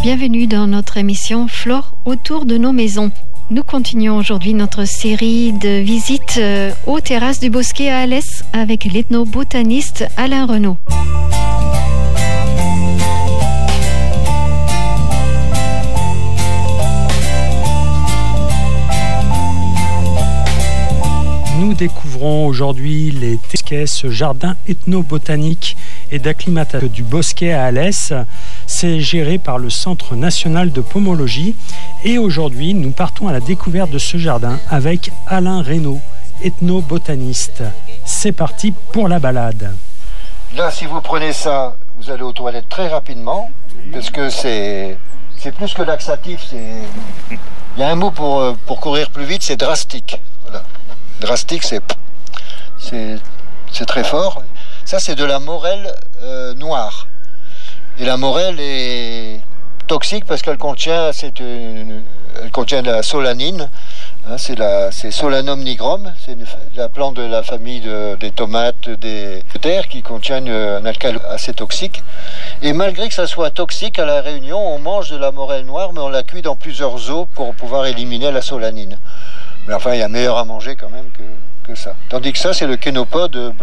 Bienvenue dans notre émission Flore autour de nos maisons. Nous continuons aujourd'hui notre série de visites aux terrasses du Bosquet à Alès avec l'ethnobotaniste Alain Renaud. Nous découvrons aujourd'hui les Bosquets, ce jardin ethnobotanique et d'acclimatation du Bosquet à Alès. C'est géré par le Centre national de pomologie. Et aujourd'hui, nous partons à la découverte de ce jardin avec Alain Renaud, ethnobotaniste. C'est parti pour la balade. Là, si vous prenez ça, vous allez aux toilettes très rapidement, parce que c'est plus que laxatif. Il y a un mot pour courir plus vite, c'est drastique. Voilà. Drastique, c'est très fort. Ça, c'est de la morelle noire. Et la morelle est toxique parce qu'elle contient, elle contient de la solanine. Hein, c'est Solanum nigrum. C'est la plante de la famille des tomates, des terres qui contiennent un alcal assez toxique. Et malgré que ça soit toxique, à La Réunion, on mange de la morelle noire, mais on la cuit dans plusieurs eaux pour pouvoir éliminer la solanine. Mais enfin, il y a meilleur à manger quand même que ça. Tandis que ça, c'est le kénopode